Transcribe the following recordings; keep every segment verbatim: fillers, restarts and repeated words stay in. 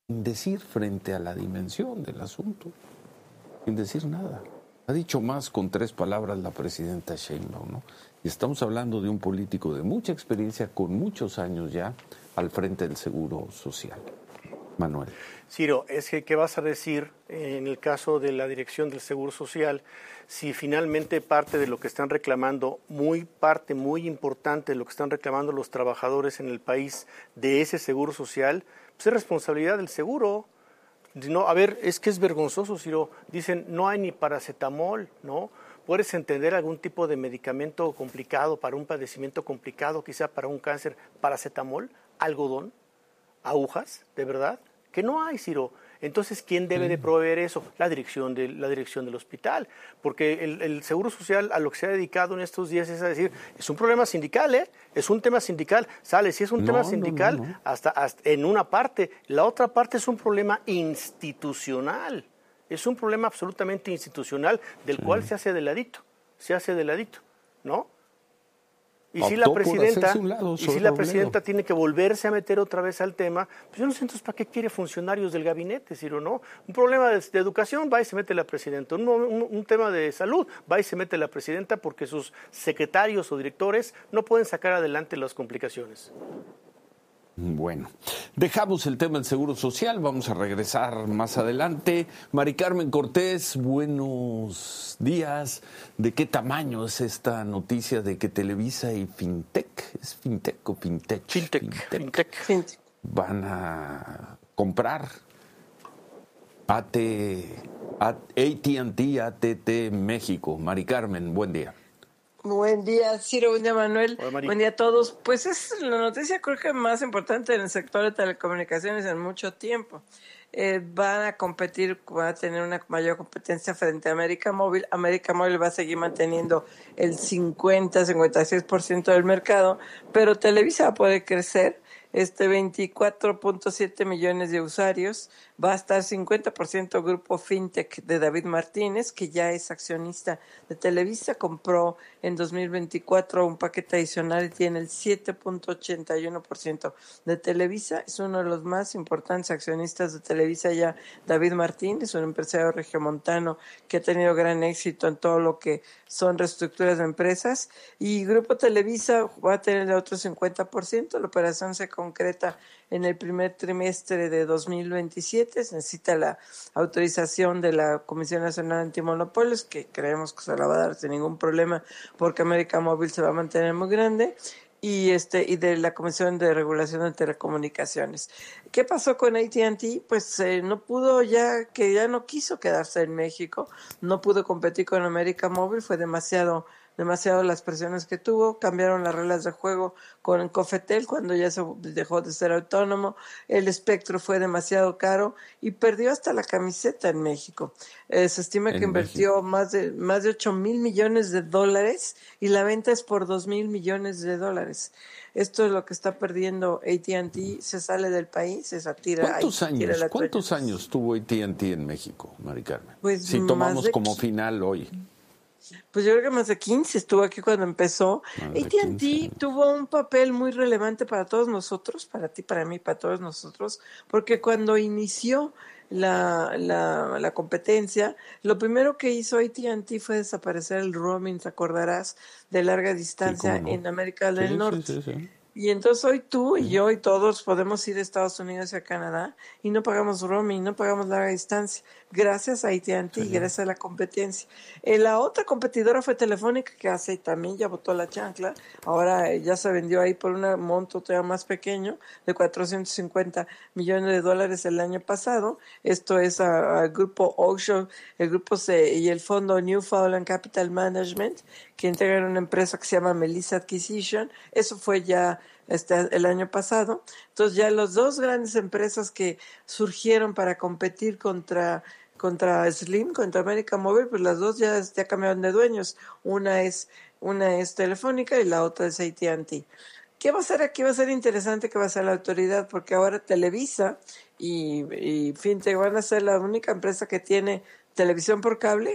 sin decir frente a la dimensión del asunto, sin decir nada. Ha dicho más con tres palabras la presidenta Sheinbaum, ¿no? Y estamos hablando de un político de mucha experiencia, con muchos años ya, al frente del Seguro Social. Manuel. Ciro, es que ¿qué vas a decir en el caso de la dirección del Seguro Social si finalmente parte de lo que están reclamando, muy parte muy importante de lo que están reclamando los trabajadores en el país de ese Seguro Social, pues es responsabilidad del seguro? No, a ver, es que es vergonzoso, Ciro. Dicen, no hay ni paracetamol, ¿no? ¿Puedes entender algún tipo de medicamento complicado para un padecimiento complicado, quizá para un cáncer, paracetamol, algodón, agujas, de verdad? Que no hay, Ciro. Entonces, ¿quién debe de proveer eso? La dirección, de, la dirección del hospital. Porque el, el Seguro Social a lo que se ha dedicado en estos días es a decir, es un problema sindical, ¿eh? Es un tema sindical. Sale, si es un no, tema sindical, no, no, no. Hasta, hasta en una parte. La otra parte es un problema institucional. Es un problema absolutamente institucional del sí. cual se hace de ladito. Se hace de ladito, ¿no? Y si la presidenta, lado, y si la presidenta tiene que volverse a meter otra vez al tema, pues yo no sé entonces para qué quiere funcionarios del gabinete, Ciro, ¿no? Un problema de, de educación, va y se mete la presidenta. Un, un, un tema de salud, va y se mete la presidenta porque sus secretarios o directores no pueden sacar adelante las complicaciones. Bueno, dejamos el tema del Seguro Social, vamos a regresar más adelante. Mari Carmen Cortés, buenos días. ¿De qué tamaño es esta noticia de que Televisa y Fintech, ¿es Fintech o Fintech? Fintech, Fintech, Fintech. Fintech. Van a comprar A T, A T and T, A T T México? Mari Carmen, buen día. Buen día, Ciro, buen día, Manuel. Hola, buen día a todos. Pues es la noticia creo que más importante en el sector de telecomunicaciones en mucho tiempo. Eh, van a competir, van a tener una mayor competencia frente a América Móvil. América Móvil va a seguir manteniendo el cincuenta, cincuenta y seis por ciento del mercado, pero Televisa va a poder crecer. Este veinticuatro punto siete millones de usuarios, va a estar cincuenta por ciento Grupo Fintech de David Martínez, que ya es accionista de Televisa, compró en dos mil veinticuatro un paquete adicional y tiene el siete punto ochenta y uno por ciento de Televisa. Es uno de los más importantes accionistas de Televisa ya, David Martínez, un empresario regiomontano que ha tenido gran éxito en todo lo que son reestructuras de empresas. Y Grupo Televisa va a tener el otro cincuenta por ciento. La operación se concreta en el primer trimestre de dos mil veintisiete. Se necesita la autorización de la Comisión Nacional Antimonopolios, que creemos que se la va a dar sin ningún problema porque América Móvil se va a mantener muy grande, y este y de la Comisión de Regulación de Telecomunicaciones. ¿Qué pasó con A T and T? Pues eh, no pudo ya, que ya no quiso quedarse en México, no pudo competir con América Móvil, fue demasiado demasiado las presiones que tuvo, cambiaron las reglas de juego con Cofetel cuando ya se dejó de ser autónomo, el espectro fue demasiado caro y perdió hasta la camiseta en México. Eh, se estima que invirtió más de más de ocho mil millones de dólares y la venta es por dos mil millones de dólares. Esto es lo que está perdiendo A T and T, se sale del país, se satira. ¿Cuántos ahí, años, ¿cuántos años tuvo A T and T en México, Mari Carmen? Pues si tomamos de... como final hoy. Pues yo creo que más de quince, estuvo aquí cuando empezó. A T and T tuvo un papel muy relevante para todos nosotros, para ti, para mí, para todos nosotros, porque cuando inició la, la, la competencia, lo primero que hizo A T and T fue desaparecer el roaming, te acordarás, de larga distancia sí, no. en América del sí, Norte. Sí, sí, sí. Y entonces hoy tú y yo y todos podemos ir a Estados Unidos y a Canadá y no pagamos roaming, no pagamos larga distancia, gracias a A T and T, sí. gracias a la competencia. Eh, la otra competidora fue Telefónica, que hace también ya botó la chancla, ahora eh, ya se vendió ahí por un monto todavía más pequeño, de cuatrocientos cincuenta millones de dólares el año pasado. Esto es al grupo Ocean, el grupo C y el fondo Newfoundland Capital Management, que integran una empresa que se llama Melissa Acquisition. Eso fue ya este, el año pasado. Entonces ya las dos grandes empresas que surgieron para competir contra contra Slim, contra América Móvil, pues las dos ya, ya cambiaron de dueños. Una es una es Telefónica y la otra es A T and T. ¿Qué va a ser aquí? Va a ser interesante que va a ser la autoridad, porque ahora Televisa y, y Fintech van a ser la única empresa que tiene televisión por cable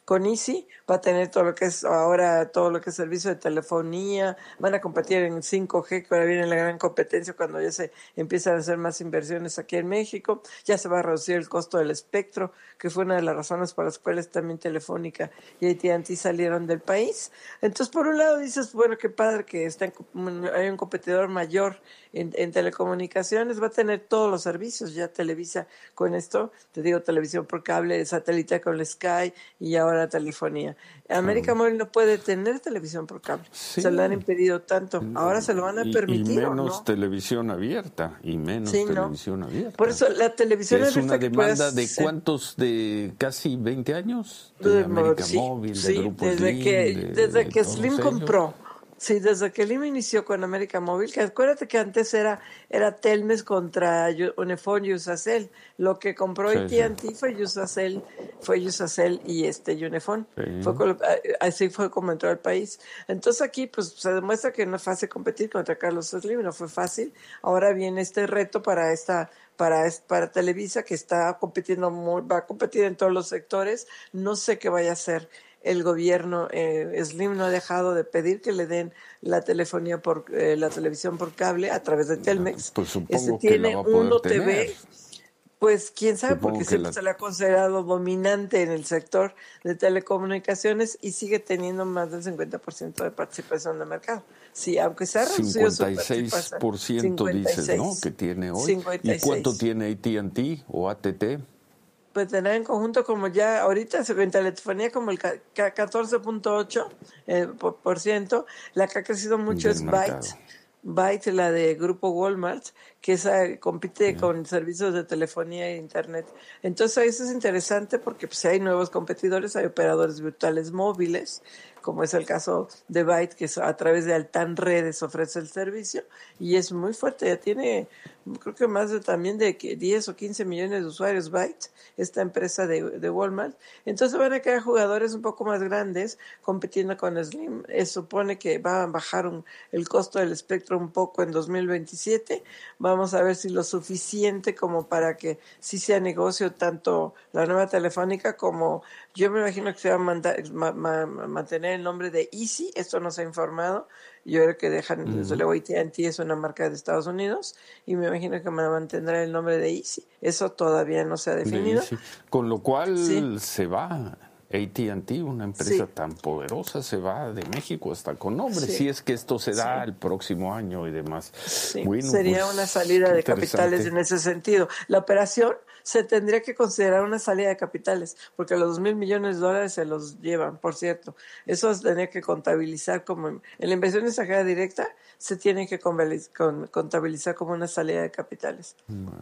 con Easy, va a tener todo lo que es ahora, todo lo que es servicio de telefonía, van a competir en cinco G, que ahora viene la gran competencia cuando ya se empiezan a hacer más inversiones aquí en México, ya se va a reducir el costo del espectro, que fue una de las razones por las cuales también Telefónica y A T and T salieron del país. Entonces, por un lado dices, bueno, qué padre que está en, hay un competidor mayor en, en telecomunicaciones, va a tener todos los servicios, ya Televisa con esto, te digo, televisión por cable, satélite con el Sky y ahora telefonía. América Móvil no puede tener televisión por cable, sí. Se lo han impedido tanto, ahora se lo van a permitir. Y, y menos ¿no? televisión abierta, y menos sí, televisión no. abierta. Por eso la televisión es abierta una demanda de ser... cuántos, de casi veinte años, de, de América sí, Móvil, sí, de Grupo desde Slim, que, de, desde que de Slim ellos. compró. Sí, desde que Slim inició con América Móvil, que acuérdate que antes era era Telmex contra Unifón y Usacell. Lo que compró sí, A T and T sí. fue Usacell, fue Usacell y este Unifón. Sí. Fue, así fue como entró al país. Entonces aquí pues se demuestra que no es fácil competir contra Carlos Slim, no fue fácil. Ahora viene este reto para esta para para Televisa, que está compitiendo muy, va a competir en todos los sectores. No sé qué vaya a hacer el gobierno. eh, Slim no ha dejado de pedir que le den la telefonía por eh, la televisión por cable a través de Telmex. Pues supongo este tiene que la va a poder Uno tener. T V. Pues quién sabe, Supongo porque siempre la... se le ha considerado dominante en el sector de telecomunicaciones y sigue teniendo más del cincuenta por ciento de participación de mercado. Sí, aunque se ha reducido cincuenta y seis por ciento dices, ¿no? Que tiene hoy. cincuenta y seis. ¿Y cuánto tiene A T and T o A T T? Pues tener en conjunto como ya ahorita se ve en telefonía como el catorce punto ocho eh, por, por ciento. La que ha crecido mucho es Byte. Byte, la de Grupo Walmart, que esa compite yeah. con servicios de telefonía e internet. Entonces eso es interesante porque pues, hay nuevos competidores, hay operadores virtuales móviles, como es el caso de Byte, que a través de Altan Redes ofrece el servicio, y es muy fuerte, ya tiene, creo que más de también de diez o quince millones de usuarios Byte, esta empresa de, de Walmart. Entonces van a quedar jugadores un poco más grandes compitiendo con Slim. Eh, supone que va a bajar un, el costo del espectro un poco en dos mil veintisiete. Vamos a ver si lo suficiente como para que sí sea negocio tanto la nueva Telefónica como yo me imagino que se va a mandar, ma, ma, mantener el nombre de Easy. Esto no se ha informado. Yo creo que dejan, uh-huh. desde luego A T and T es una marca de Estados Unidos y me imagino que mantendrá el nombre de Easy. Eso todavía no se ha definido. Con lo cual sí. se va A T and T, una empresa sí. tan poderosa, se va de México hasta con nombre, sí. si es que esto se da sí. el próximo año y demás. Sí. Bueno, sería pues, una salida de capitales en ese sentido. La operación se tendría que considerar una salida de capitales, porque los dos mil millones de dólares se los llevan, por cierto. Eso se tendría que contabilizar como, en la inversión extranjera directa, se tiene que contabilizar como una salida de capitales. Bueno.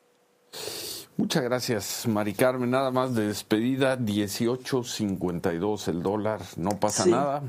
Muchas gracias, Mari Carmen. Nada más de despedida, dieciocho cincuenta y dos el dólar. ¿No pasa sí. nada?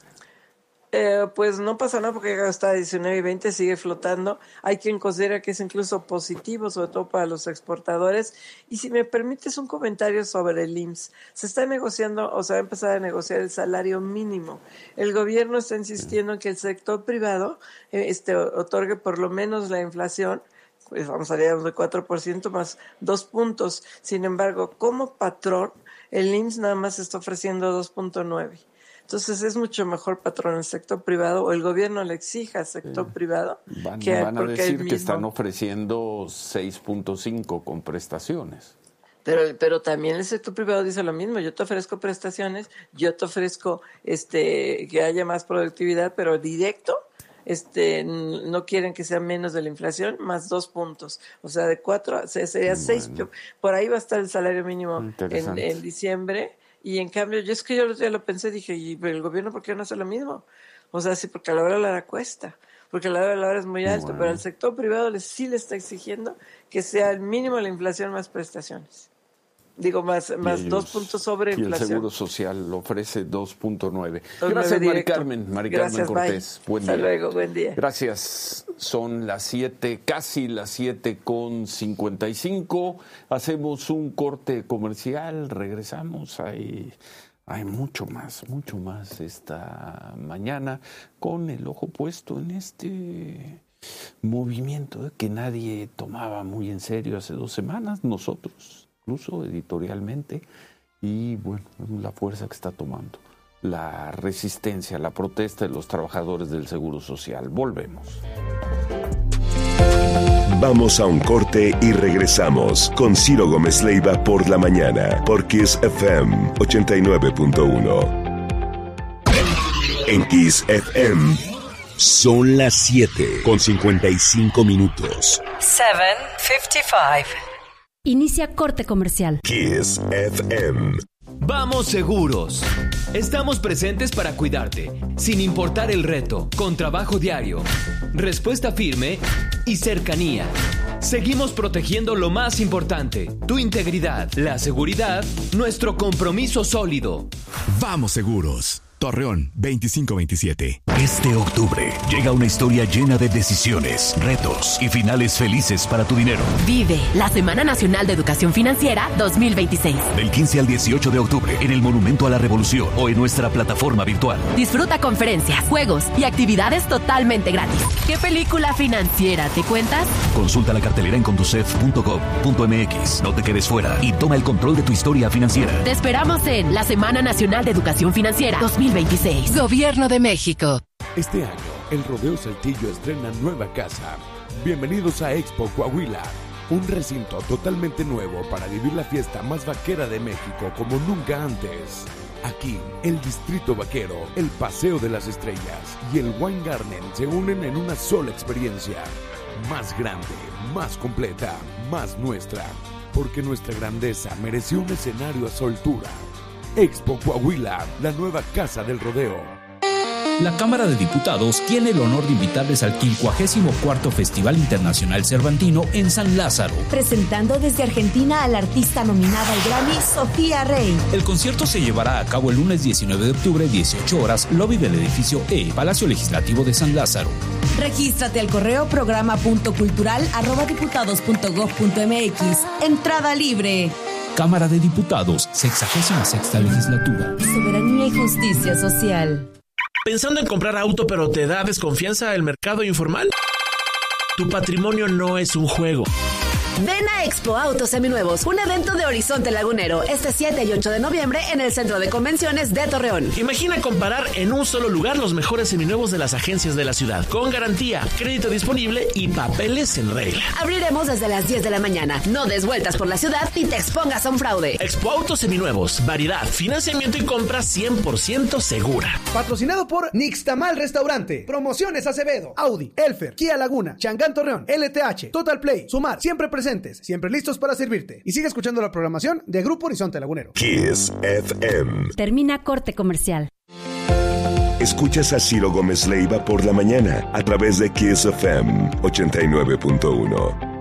Eh, pues no pasa nada porque hasta diecinueve y veinte sigue flotando. Hay quien considera que es incluso positivo, sobre todo para los exportadores. Y si me permites un comentario sobre el I M S S. Se está negociando, o se va a empezar a negociar el salario mínimo. El gobierno está insistiendo en que el sector privado eh, este, otorgue por lo menos la inflación. Pues vamos a ir de cuatro por ciento más dos puntos. Sin embargo, como patrón, el I M S S nada más está ofreciendo dos punto nueve. Entonces es mucho mejor patrón el sector privado, o el gobierno le exija al sector sí. privado. Van, que van a decir mismo... que están ofreciendo seis punto cinco con prestaciones. Pero, pero también el sector privado dice lo mismo. Yo te ofrezco prestaciones, yo te ofrezco este que haya más productividad, pero directo. Este, no quieren que sea menos de la inflación, más dos puntos. O sea, de cuatro, sería bueno. seis. Por ahí va a estar el salario mínimo en, en diciembre. Y en cambio, yo es que yo ya lo pensé, dije, ¿y el gobierno por qué no hace lo mismo? O sea, sí, porque a la hora de la hora cuesta. Porque la hora de la hora es muy alto. Bueno. Pero al sector privado le, sí le está exigiendo que sea el mínimo de la inflación más prestaciones. Digo, más, más ellos, dos puntos sobre y inflación. Y el Seguro Social lo ofrece dos punto nueve. Gracias, Mari Carmen. Mari Carmen Cortés. Bye. Buen día. Hasta luego, buen día. Gracias. Son las siete, casi las siete con cincuenta y cinco. Hacemos un corte comercial. Regresamos. Hay, hay mucho más, mucho más esta mañana con el ojo puesto en este movimiento que nadie tomaba muy en serio hace dos semanas. Nosotros. Incluso editorialmente, y, bueno, la fuerza que está tomando la resistencia, la protesta de los trabajadores del Seguro Social. Volvemos. Vamos a un corte y regresamos con Ciro Gómez Leiva por la mañana, por Kiss F M ochenta y nueve punto uno. En Kiss F M son las siete con cincuenta y cinco minutos. siete cincuenta y cinco. Inicia corte comercial. Kiss F M. Vamos seguros. Estamos presentes para cuidarte, sin importar el reto, con trabajo diario, respuesta firme y cercanía. Seguimos protegiendo lo más importante, tu integridad, la seguridad, nuestro compromiso sólido. Vamos seguros. Torreón, veinticinco veintisiete. Este octubre llega una historia llena de decisiones, retos y finales felices para tu dinero. Vive la Semana Nacional de Educación Financiera dos mil veintiséis. Del quince al dieciocho de octubre en el Monumento a la Revolución o en nuestra plataforma virtual. Disfruta conferencias, juegos y actividades totalmente gratis. ¿Qué película financiera te cuentas? Consulta la cartelera en conducef punto gov punto m x. No te quedes fuera y toma el control de tu historia financiera. Te esperamos en la Semana Nacional de Educación Financiera dos mil veintiséis. Gobierno de México. Este año, el Rodeo Saltillo estrena nueva casa. Bienvenidos a Expo Coahuila, un recinto totalmente nuevo para vivir la fiesta más vaquera de México como nunca antes. Aquí, el Distrito Vaquero, el Paseo de las Estrellas y el Wine Garden se unen en una sola experiencia. Más grande, más completa, más nuestra. Porque nuestra grandeza mereció un escenario a su altura. Expo Coahuila, la nueva casa del rodeo. La Cámara de Diputados tiene el honor de invitarles al quincuagésimo cuarto Festival Internacional Cervantino en San Lázaro. Presentando desde Argentina a la artista nominada al Grammy, Sofía Rey. El concierto se llevará a cabo el lunes diecinueve de octubre, dieciocho horas, lobby del edificio E, Palacio Legislativo de San Lázaro. Regístrate al correo programa.cultural arroba diputados punto gov punto m x. Entrada libre. Cámara de Diputados, sexagésima sexta legislatura. Soberanía y justicia social. ¿Pensando en comprar auto pero te da desconfianza el mercado informal? Tu patrimonio no es un juego. Ven a Expo Autos Seminuevos, un evento de Horizonte Lagunero, este siete y ocho de noviembre en el Centro de Convenciones de Torreón. Imagina comparar en un solo lugar los mejores seminuevos de las agencias de la ciudad, con garantía, crédito disponible y papeles en regla. Abriremos desde las diez de la mañana. No des vueltas por la ciudad y te expongas a un fraude. Expo Autos Seminuevos, variedad, financiamiento y compra cien por ciento segura. Patrocinado por Nixtamal Restaurante, Promociones Acevedo, Audi, Elfer, Kia Laguna, Changán Torreón, L T H, Total Play, Sumar, siempre presentes, siempre listos para servirte. Y sigue escuchando la programación de Grupo Horizonte Lagunero. Kiss F M. Termina corte comercial. Escuchas a Ciro Gómez Leiva por la mañana a través de Kiss F M ochenta y nueve punto uno.